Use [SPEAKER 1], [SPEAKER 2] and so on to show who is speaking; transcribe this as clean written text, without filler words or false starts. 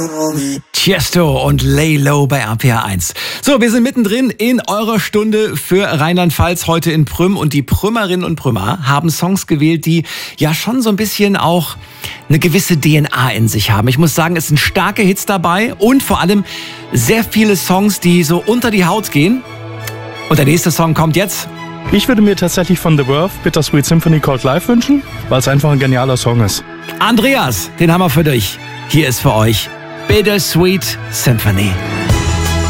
[SPEAKER 1] Tiesto und Lay Low bei RPR 1. So, wir sind mittendrin in eurer Stunde für Rheinland-Pfalz heute in Prüm. Und die Prümerinnen und Prümer haben Songs gewählt, die ja schon so ein bisschen auch eine gewisse DNA in sich haben. Ich muss sagen, es sind starke Hits dabei und vor allem sehr viele Songs, die so unter die Haut gehen. Und der nächste Song kommt jetzt.
[SPEAKER 2] Ich würde mir tatsächlich von The Verve Bittersweet Symphony Called Life wünschen, weil es einfach ein genialer Song ist.
[SPEAKER 1] Andreas, den haben wir für dich. Hier ist für euch Bittersweet Symphony.